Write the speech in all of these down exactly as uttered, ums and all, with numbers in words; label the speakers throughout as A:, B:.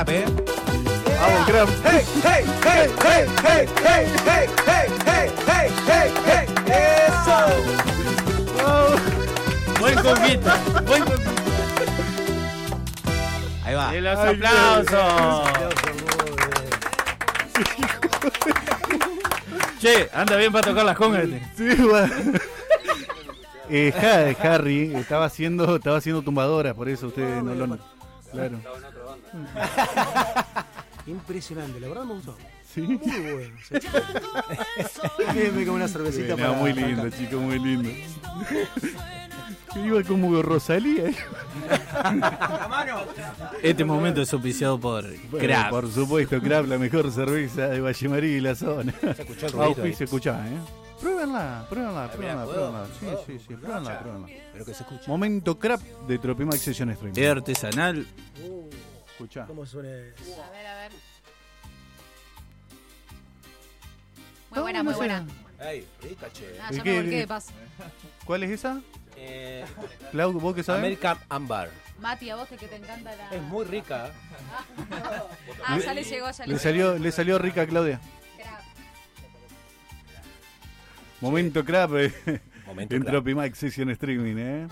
A: ¿Eh?
B: Vamos, Crap.
C: Hey, hey, hey, hey, hey, hey, hey, hey, hey, hey, hey, hey, eso.
B: Oh.
A: Buen conquista, buen conquista. Ahí va. Y los Ay, aplausos. Che, anda bien para tocar las congas.
B: Sí, bueno. eh, Harry estaba haciendo, estaba haciendo tumbadoras, por eso ustedes no, no lo... Claro.
C: Impresionante, la verdad me gustó.
B: Sí.
C: Muy bueno. Me como una cervecita.
B: Sí, no, muy lindo, chico, muy lindo. Iba como Rosalía.
A: Este momento es auspiciado por
B: Bueno,
A: Crab.
B: por supuesto, Crab, la mejor cerveza de Valle María y la zona.
C: Se escuchó el ruido.
B: Ah, se escucha, ¿eh? Pruébenla, pruébenla, pruébenla, pruébenla. Sí, sí, sí, pruébenla, pruébenla.
C: Pero que se escuche.
B: Momento Crab de Tropimax Session Stream.
A: Es artesanal.
C: Uh,
B: Escuchá.
C: ¿Cómo suena eso?
D: A ver, a ver. Muy buena, muy buena.
C: Ey, rica, che.
D: Ah,
B: ¿Y
D: ya
B: qué-
D: me volqué de paso.
B: ¿Cuál es esa?
C: Eh,
B: Clau, ¿vos qué sabes?
C: American Amber.
D: Mati, a vos que te encanta la...
C: Es muy rica.
D: Ah, ya le llegó, ya le
B: Le salió, le salió rica a Claudia.
D: Crab.
B: Momento Crab eh,
C: Momento
B: en
C: Crab.
B: Tropimax Session Streaming, ¿eh?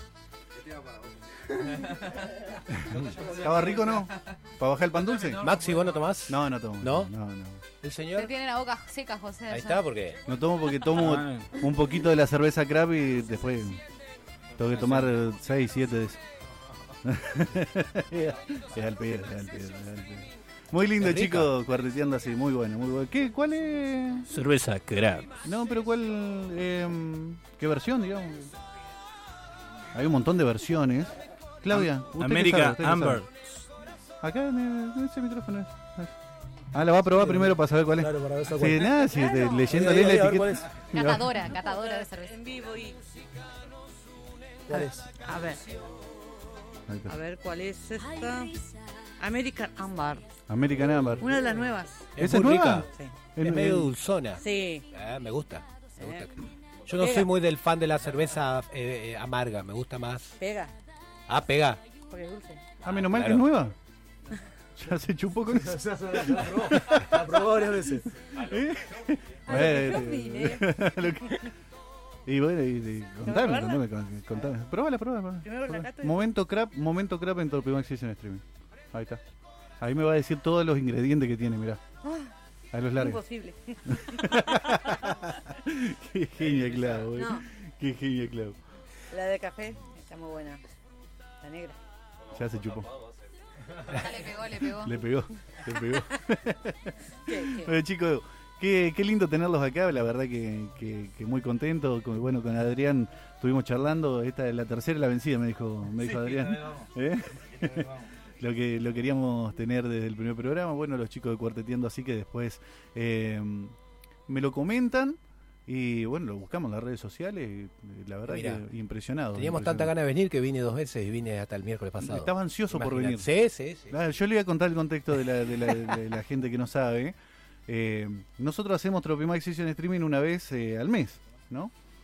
B: ¿Estaba rico o no? ¿Para bajar el pan dulce?
C: Maxi, ¿vos no tomás?
B: No, no tomo.
C: ¿No?
B: No, no.
C: ¿El
D: Te
C: señor?
D: tiene la boca seca, José.
C: Ahí
D: allá.
C: está, porque
B: No tomo porque tomo un poquito de la cerveza Crab y después tengo que tomar seis, siete de eso. Es al pedo, es al pedo, es al pedo. Muy lindo,
C: Es rica.
B: chicos, cuarteteando así, muy bueno, muy bueno. ¿Qué, ¿Cuál es?
A: Cerveza Crab.
B: No, pero ¿cuál? Eh, ¿Qué versión, digamos? Hay un montón de versiones. Claudia, ¿usted qué sabe?
A: American
B: ¿Usted qué sabe?
A: Amber.
B: Acá en, el- en ese micrófono. Ah, la va a probar primero para saber cuál es.
C: Claro, para ver
B: Sí,
C: cuál.
B: nada, sí, de- leyéndole
C: Diga,
B: la
C: diga, a ver
B: etiqueta.
C: cuál es.
D: Catadora, catadora de cerveza.
E: En vivo y...
C: ¿Cuál es?
E: A ver,
B: Ahí está.
E: a ver cuál es esta. American Amber.
B: American Amber.
E: Una de las nuevas.
C: Es
B: ¿Esa es
C: muy
B: nueva?
C: rica.
E: Sí.
B: En-
C: Es medio
B: en-
C: dulzona.
E: Sí.
C: Ah, me gusta. Me
E: Eh.
C: gusta. Yo no soy muy del fan de la cerveza eh, eh, amarga. Me gusta más.
E: Pega.
C: Ah, pega.
E: Porque es dulce.
B: Ah, menos mal
C: Claro.
B: que es nueva. Ya se chupó con eso.
C: La probó varias veces.
B: ¿Eh?
E: Ah,
B: Eh,
E: lo que vine.
B: lo que- Y bueno, y, y contame,
E: probarla?
B: contame, contame, contame. Probala, probala, probala.
E: Primero la
B: Probala.
E: cato y-
B: Momento crap, momento crap en Tropimax Session Streaming. Ahí está. Ahí me va a decir todos los ingredientes que tiene, mirá. Ahí los largos.
E: Imposible.
B: Qué genia, Clau, eh.
E: No.
B: Qué genia, Clau.
E: La de café está muy buena. La negra.
B: Ya se chupó.
D: Ya le pegó, le pegó.
B: Le pegó, le pegó.
E: ¿Qué, qué?
B: Bueno, chicos, qué, qué lindo tenerlos acá, la verdad que, que, que muy contento. Con, bueno, con Adrián estuvimos charlando, esta es la tercera y la vencida, me dijo, me dijo Adrián. ¿Eh? Lo que lo queríamos tener desde el primer programa, bueno, los chicos de Cuarteteando, así que después eh, me lo comentan y bueno, lo buscamos en las redes sociales y la verdad
C: Mirá,
B: que impresionado.
C: Teníamos
B: impresionado.
C: tanta ganas de venir que vine dos veces y vine hasta el miércoles pasado.
B: Estaba ansioso por venir.
C: Imaginate. Sí, sí, sí.
B: Ah, yo le voy a contar el contexto de la, de la, de la gente que no sabe. Eh, nosotros hacemos Tropimax Session Streaming una vez eh, al mes, ¿no?